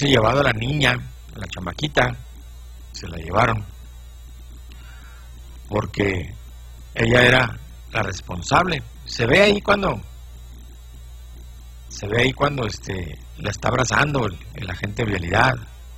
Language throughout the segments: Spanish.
haberse llevado a la niña, a la chamaquita, se la llevaron, porque ella era la responsable. Se ve ahí cuando la está abrazando el agente de vialidad.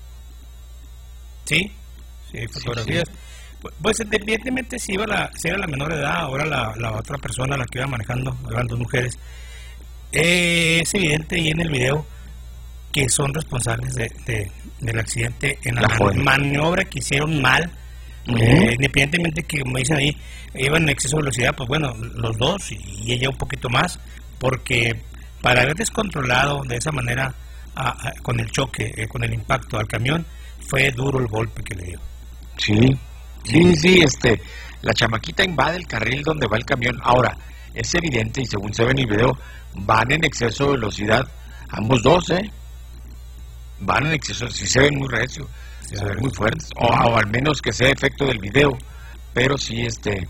Sí, fotografías. Sí. Pues evidentemente si era la menor de edad, ahora la otra persona, la que iba manejando, eran dos mujeres. Es evidente y en el video que son responsables del accidente en la maniobra que hicieron mal. Independientemente que, como dicen ahí, iban en exceso de velocidad, pues bueno, los dos y ella un poquito más, porque para haber descontrolado de esa manera con el choque, con el impacto al camión, fue duro el golpe que le dio. Sí, la chamaquita invade el carril donde va el camión. Ahora, es evidente, y según se ve en el video, van en exceso de velocidad, ambos dos, van en exceso, sí se ven muy recios, se ven muy fuertes, o al menos que sea efecto del video, pero sí,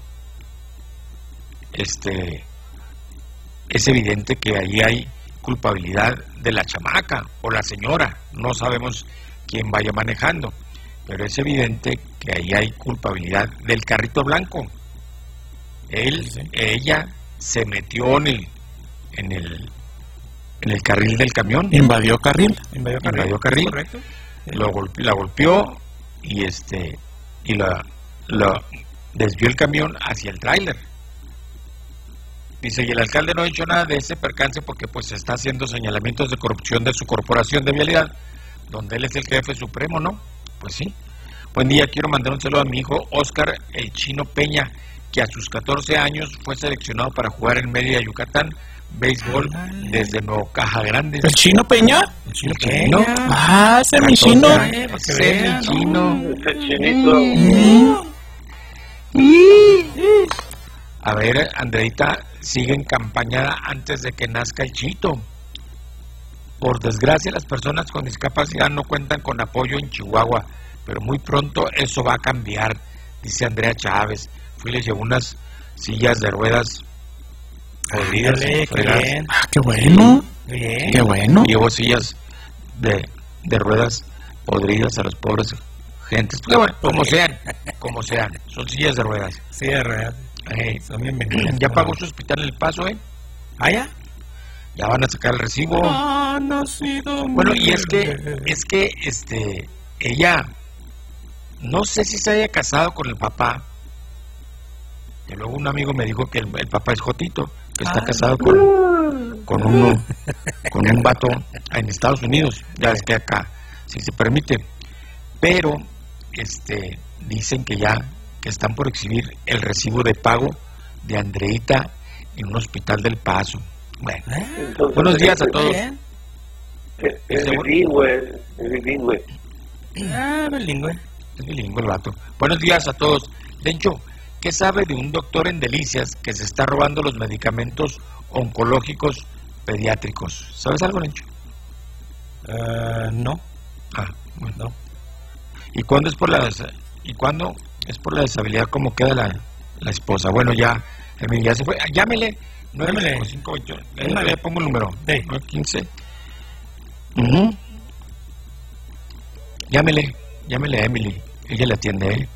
es evidente que ahí hay culpabilidad de la chamaca o la señora, no sabemos quién vaya manejando, pero es evidente que ahí hay culpabilidad del carrito blanco. Ella se metió en el carril del camión, invadió carril, correcto. La golpeó y la desvió el camión hacia el tráiler. Dice, y el alcalde no ha dicho nada de ese percance porque pues está haciendo señalamientos de corrupción de su corporación de vialidad, donde él es el jefe supremo, ¿no? Pues sí. Buen día, quiero mandar un saludo a mi hijo Oscar el Chino Peña, que a sus 14 años fue seleccionado para jugar en Mérida, Yucatán, béisbol desde Nuevo Caja Grande. ¿El Chino Peña? ¿El Chino Peña? Ese es mi chino. Ese es mi chino. Ese chinito. A ver, Andreita, sigue en campaña antes de que nazca el Chito. Por desgracia, las personas con discapacidad no cuentan con apoyo en Chihuahua, pero muy pronto eso va a cambiar, dice Andrea Chávez. Fui y les llevó unas sillas de ruedas podridas. Qué bueno. Bien. Qué bueno. Llevó sillas de ruedas podridas a los pobres gentes. Pues, bueno, como sean, son sillas de ruedas. Sí, de ruedas. Son bienvenidas. Ya pagó su hospital en El Paso, ¿Ah, ya? Ya van a sacar el recibo. Bueno, y es que ella, no sé si se haya casado con el papá. Y luego un amigo me dijo que el papá es Jotito, que está casado con un vato en Estados Unidos. Ya es que acá sí se permite. Pero dicen que están por exhibir el recibo de pago de Andreita en un hospital del Paso. Bueno, entonces, buenos días a todos. Es bilingüe. Bilingüe. Es bilingüe el vato. Buenos días a todos. Lencho, ¿qué sabe de un doctor en Delicias que se está robando los medicamentos oncológicos pediátricos? ¿Sabes algo, Lencho? No. Bueno. No. ¿Y cuándo es por la deshabilidad? ¿Cómo queda la esposa? Bueno, ya se fue. Llámele. 95528. Le pongo el número. 915. Llámele a Emily. Ella le atiende.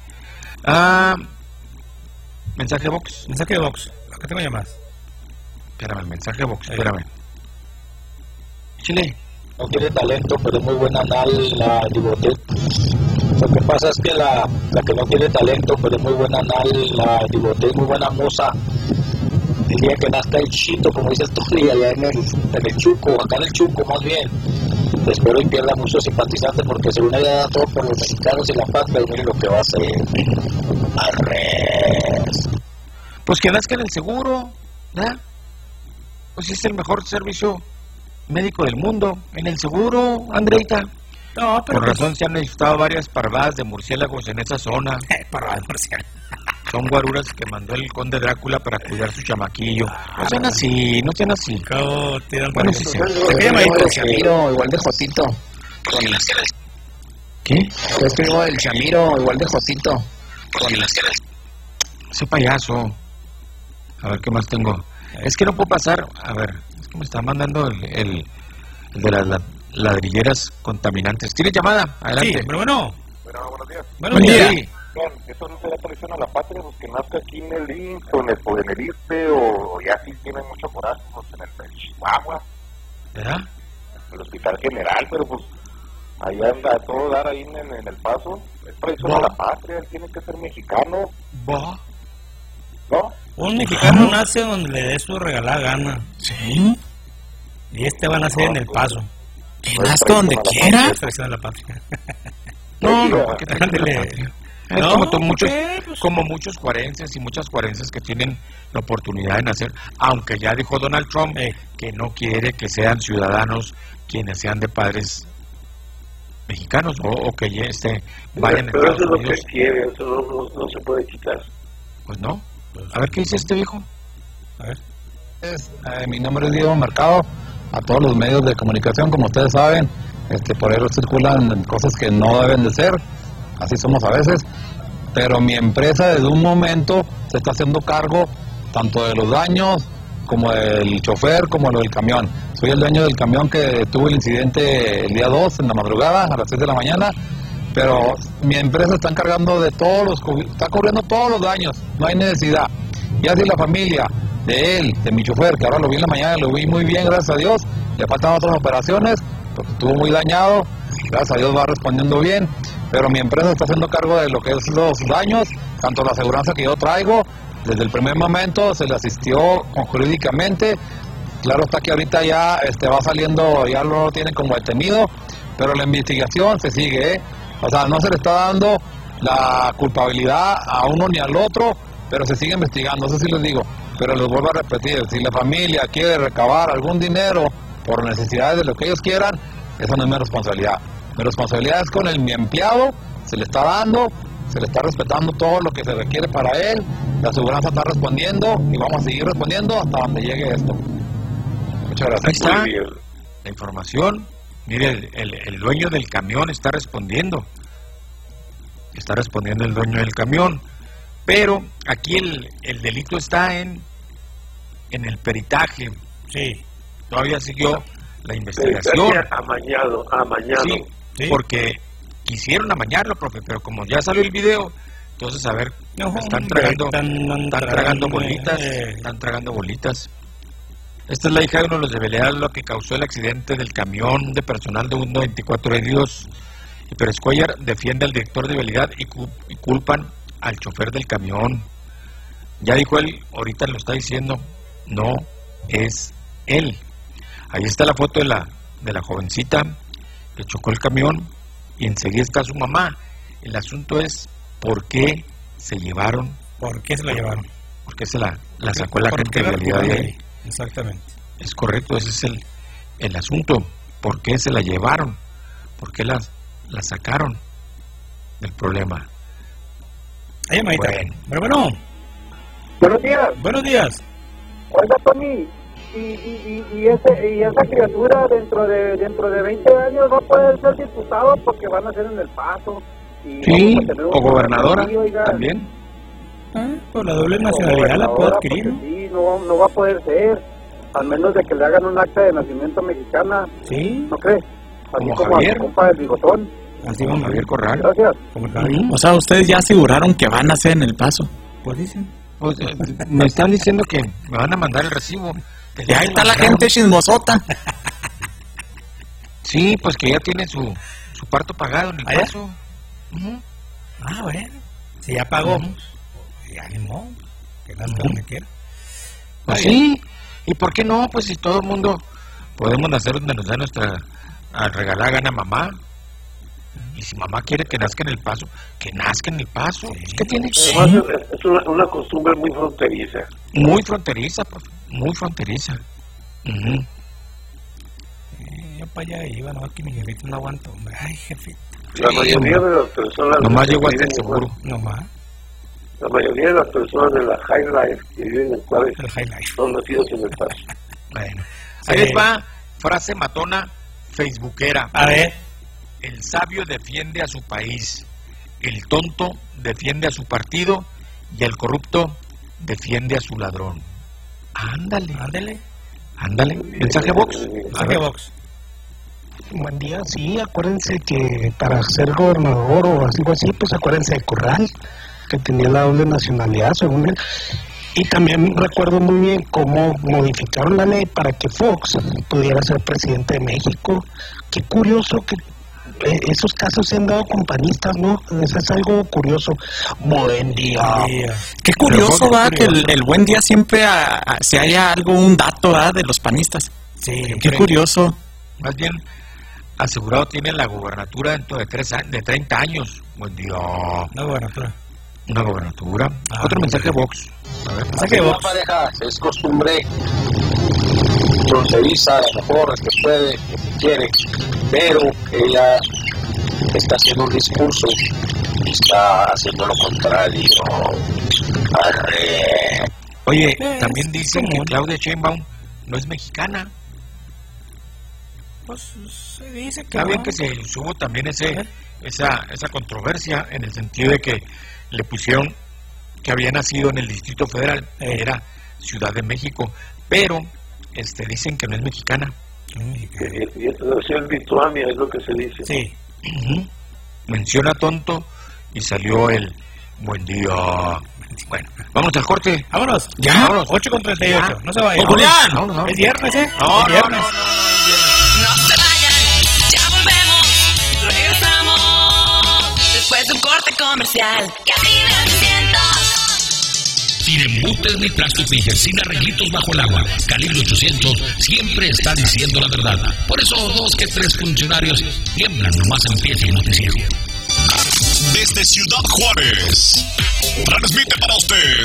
Mensaje box. ¿A qué tengo llamadas? Espérame, mensaje box. Espérame. Chile. No tiene talento, pero es muy buena la Divotet. Lo que pasa es que la que no tiene talento, pero es muy buena la Divotet, muy buena moza. El día que nazca el Chito, como dices tú, allá en el Chuco, acá en el Chuco más bien. Espero y pierda muchos simpatizantes porque según ella da todo por los mexicanos y la patria, y miren lo que va a hacer. Arres. Pues que nazca en el seguro, ¿verdad? Pues es el mejor servicio médico del mundo, en el seguro, Andreita. No, pero por razón se han necesitado varias parvadas de murciélagos en esa zona. Parvadas de murciélagos. Son guaruras que mandó el conde Drácula para cuidar su chamaquillo. No sean así. Bueno, sí, ¿qué llama el Chamiro, igual de Jotito? ¿Qué? Es primo del Chamiro, igual de Jotito. Ese payaso. A ver, ¿qué más tengo? Es que no puedo pasar. A ver, es que me está mandando el de ladrilleras contaminantes. ¿Tiene llamada? Adelante. Sí, pero bueno. Bueno, buenos días. Buenos días. Sí. Vean, eso no se da traición a la patria, pues que nazca aquí en el IMSS o en el ISSSTE o ya sí tienen mucho coraje, pues en el Chihuahua, ¿Verdad? en el Hospital General, pero pues ahí anda a todo dar ahí en el Paso. Es traición a la patria, él tiene que ser mexicano, ¿Va? ¿no? Un mexicano nace donde le dé su regalada gana. Sí. Y va a nacer en El Paso. Que nazca donde quiera. Es traición a la patria. No, que Ándale. es No, como, pues. como muchos cuarenses y muchas cuarenses que tienen la oportunidad de nacer, aunque ya dijo Donald Trump que no quiere que sean ciudadanos quienes sean de padres mexicanos o que ya vayan a Pero Estados eso es lo Unidos. que quiere, eso no se puede quitar. Pues no. A ver qué dice este viejo. A ver. Mi nombre es Diego Mercado. A todos los medios de comunicación, como ustedes saben, por ahí circulan cosas que no deben de ser. Así somos a veces. Pero mi empresa desde un momento se está haciendo cargo tanto de los daños como del chofer, como lo del camión. Soy el dueño del camión que tuvo el incidente el día 2 en la madrugada, a las 6 de la mañana. Pero mi empresa está encargando de está cubriendo todos los daños, no hay necesidad. Y así la familia de él, de mi chofer, que ahora lo vi en la mañana, lo vi muy bien, gracias a Dios. Le faltan otras operaciones, porque estuvo muy dañado, gracias a Dios va respondiendo bien. Pero mi empresa está haciendo cargo de lo que es los daños, tanto la aseguranza que yo traigo. Desde el primer momento se le asistió jurídicamente. Claro está que ahorita ya va saliendo, ya lo tienen como detenido, pero la investigación se sigue, O sea, no se le está dando la culpabilidad a uno ni al otro, pero se sigue investigando, eso sí les digo. Pero les vuelvo a repetir, si la familia quiere recabar algún dinero por necesidades de lo que ellos quieran, esa no es mi responsabilidad. Mi responsabilidad es con mi empleado, se le está dando, se le está respetando todo lo que se requiere para él, la aseguranza está respondiendo y vamos a seguir respondiendo hasta donde llegue esto. Muchas gracias. Ahí está la información. Mire, el dueño del camión está respondiendo. Está respondiendo el dueño del camión. Pero aquí el delito está en el peritaje. Sí. Todavía siguió la investigación. Amañado. Sí, sí, porque quisieron amañarlo, profe, pero como ya salió el video, entonces a ver, están tragando bolitas, están tragando bolitas. Esta es la hija de uno de los de Beleal, lo que causó el accidente del camión de personal de 124 heridos. Y Pérez Cuellar defiende al director de vialidad y culpan al chofer del camión. Ya dijo él, ahorita lo está diciendo, no es él. Ahí está la foto de la jovencita que chocó el camión y enseguida está su mamá. El asunto es ¿por qué se llevaron? ¿Por qué se la llevaron? ¿Por qué se la sacó la gente de vialidad de ahí? Exactamente. Es correcto, ese es el asunto. ¿Por qué se la llevaron? ¿Por qué la sacaron del problema? Ahí, Maita. Bueno. Buenos días. Buenos días. Oiga, Tony, y esa criatura dentro de 20 años va a poder ser diputado porque van a ser en El Paso. Y sí, o gobernadora también. Por la doble nacionalidad la puede adquirir. Sí, no va a poder ser, al menos de que le hagan un acta de nacimiento mexicana. Sí. ¿No crees? Así como como Javier. a tu compa del bigotón. Así como Javier Corral. Gracias. O sea, ustedes ya aseguraron que van a hacer en El Paso. Pues dicen. O sea, me están diciendo que me van a mandar el recibo. Y ahí está la gente chismosota. Sí, pues que ya tiene su parto pagado en El ¿Allá? Paso. Ah, bueno. Si ya pagó, ya ni modo. Que la donde quiera. Pues sí, ¿y por qué no? Pues si todo el mundo podemos nacer donde nos da nuestra regalada gana mamá. Y si mamá quiere que nazca en El Paso, que nazca en El Paso. Sí. ¿Qué tiene? Además, es una costumbre muy fronteriza. Muy fronteriza, profe, muy fronteriza. Yo para allá iba, no, que mi jefito no aguantó, hombre. Ay, jefito. La mayoría de las personas... Nomás llegó hasta viven el en seguro. Nomás. La mayoría de las personas de la High Life que viven en Juárez El highlight. son nacidos en El Paso. Bueno, ahí les va frase matona facebookera. A ver. El sabio defiende a su país, el tonto defiende a su partido y el corrupto defiende a su ladrón. Ándale. Ándale. Mensaje box. Mensaje box. Buen día, sí, acuérdense que para ser gobernador o algo así, pues acuérdense de Corral, que tenía la doble nacionalidad, según él. Y también recuerdo muy bien cómo modificaron la ley para que Fox pudiera ser presidente de México. Qué curioso que esos casos se han dado con panistas, ¿no? Eso es algo curioso. Buen día. Qué curioso, va, que el buen día siempre se haya un dato, de los panistas. Sí, qué curioso. Más bien, asegurado tiene la gubernatura dentro de 30 años. Buen día. Una gobernatura. Otro mensaje Vox. A ver, mensaje Vox. Pareja, es costumbre fronteriza, a lo mejor que puede, que quiere, pero ella está haciendo un discurso y está haciendo lo contrario. Arre. Oye, también dicen que Claudia Sheinbaum no es mexicana. Pues se dice que está bien que se hubo también esa controversia en el sentido de que le pusieron que había nacido en el Distrito Federal, era Ciudad de México, pero dicen que no es mexicana. Y es Lituania, es lo que se dice. Sí. Menciona tonto y salió el buen día. Bueno, vamos al corte. Vámonos. Ya, vámonos. 8:38. No se vayan. Julián. No. Es viernes, ¿eh? No, viernes. No se vayan. Ya volvemos. Regresamos. Después de un corte comercial. Que así me siento. Sin embutes ni trastupijes, sin arreglitos bajo el agua. Calibre 800 siempre está diciendo la verdad. Por eso 2 que 3 funcionarios tiemblan nomás empieza el noticiero. Desde Ciudad Juárez, transmite para usted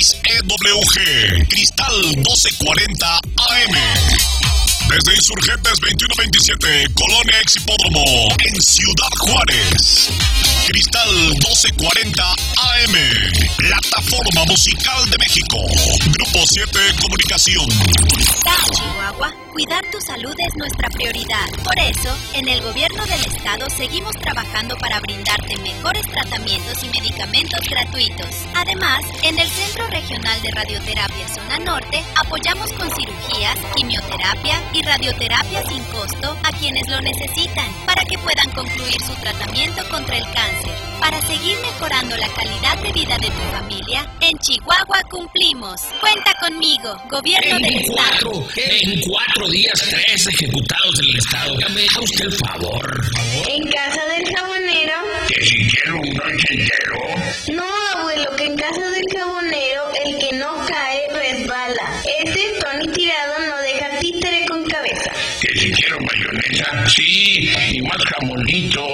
XEWG Cristal 1240 AM. Desde Insurgentes 2127, Colonia Exhipódromo, en Ciudad Juárez. Cristal 1240 AM, plataforma musical de México. Grupo 7 Comunicación. Chihuahua, cuidar tu salud es nuestra prioridad. Por eso, en el gobierno del estado seguimos trabajando para brindarte mejores tratamientos y medicamentos gratuitos. Además, en el Centro Regional de Radioterapia Zona Norte, apoyamos con cirugías, quimioterapia y radioterapia sin costo a quienes lo necesitan, para que puedan concluir su tratamiento contra el cáncer. Para seguir mejorando la calidad de vida de tu familia, en Chihuahua cumplimos. Cuenta conmigo, gobierno del estado. En 4 días, 3 ejecutados en el estado. Ya me da usted el favor. En casa del jabonero. Que si quiero un noche entero. No, abuelo, que en casa del jabonero el que no cae resbala. Tony Tirado no deja títere con cabeza. Que si quiero mayonesa, sí, y más jamonito.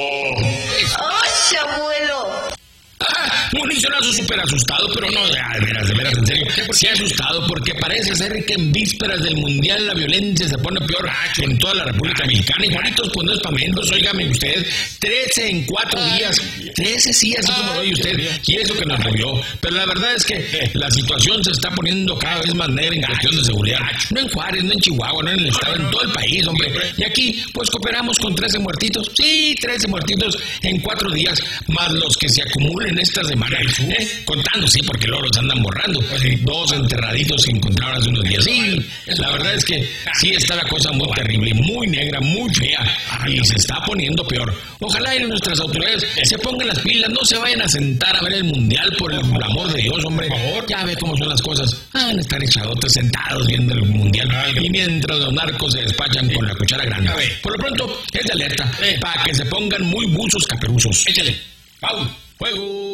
¡Oh, abuelo! Municionazo súper asustado, pero no, de veras, en serio. Sí asustado porque parece ser que en vísperas del Mundial la violencia se pone peor en toda la República Mexicana. Y Juanitos, pues no es pamentos, óigame usted, 13 en 4 días. 13 sí, así como lo oye usted. Y eso que nos movió. Pero la verdad es que la situación se está poniendo cada vez más negra en cuestión de seguridad. No en Juárez, no en Chihuahua, no en el estado, en todo el país, hombre. Y aquí, pues cooperamos con 13 muertitos. Sí, 13 muertitos en 4 días, más los que se acumulen esta semana. Contando, sí, porque luego los andan borrando. 2 enterraditos se encontraron hace unos días. Sí, la verdad es que sí está la cosa muy terrible, muy negra, muy fea. Y se está poniendo peor. Ojalá y nuestras autoridades se pongan las pilas, no se vayan a sentar a ver el Mundial, por el amor de Dios, hombre. Por favor, ya ve cómo son las cosas. Van a estar echadotes sentados viendo el Mundial. Y mientras los narcos se despachan con la cuchara grande. Por lo pronto, es de alerta para que se pongan muy buzos caperuzos. Échale. ¡Pau! ¡Fuego!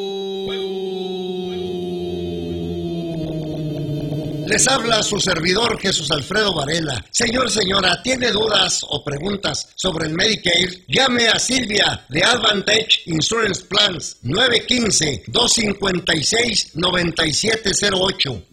Les habla su servidor Jesús Alfredo Varela. Señor, señora, ¿tiene dudas o preguntas sobre el Medicare? Llame a Silvia de Advantage Insurance Plans 915-256-9708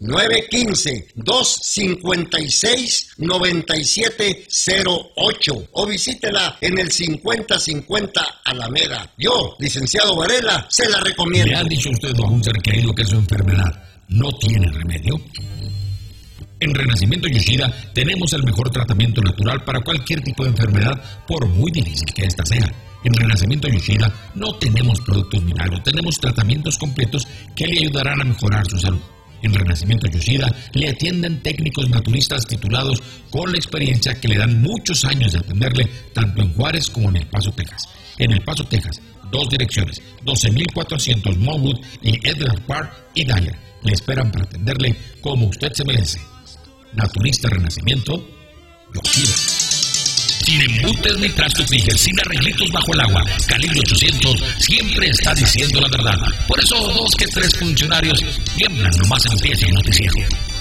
915-256-9708 o visítela en el 5050 Alameda. Yo, licenciado Varela, se la recomiendo. ¿Le ha dicho usted a un ser querido que su enfermedad no tiene remedio? En Renacimiento Yoshida tenemos el mejor tratamiento natural para cualquier tipo de enfermedad, por muy difícil que ésta sea. En Renacimiento Yoshida no tenemos productos milagros, tenemos tratamientos completos que le ayudarán a mejorar su salud. En Renacimiento Yoshida le atienden técnicos naturistas titulados con la experiencia que le dan muchos años de atenderle tanto en Juárez como en El Paso, Texas. En El Paso, Texas, 2 direcciones, 12,400 Monwood y Edland Park y Dyer. Le esperan para atenderle como usted se merece. Naturista Renacimiento Yoshida. Sin embutes ni trastos fijas, sin arreglitos bajo el agua. Calibre 800 siempre está diciendo la verdad. Por eso 2 que 3 funcionarios tiemblan nomás empieza el noticiero.